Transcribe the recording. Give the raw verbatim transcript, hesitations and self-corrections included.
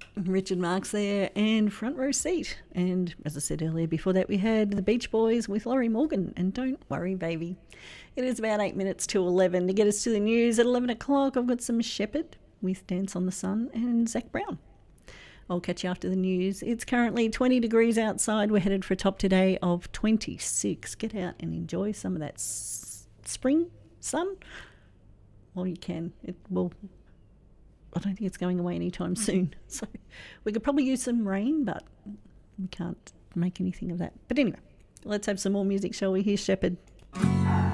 Richard Marx there, and Front Row Seat. And as I said earlier, before that we had the Beach Boys with Laurie Morgan and Don't Worry Baby. It is about eight minutes to eleven. To get us to the news at eleven o'clock, I've got some Shepherd with Dance on the Sun and Zach Brown. I'll catch you after the news. It's currently twenty degrees outside. We're headed for a top today of twenty-six. Get out and enjoy some of that s- spring sun while you can. It will... I don't think it's going away anytime soon. So we could probably use some rain, but we can't make anything of that. But anyway, let's have some more music, shall we? Here's Shepherd.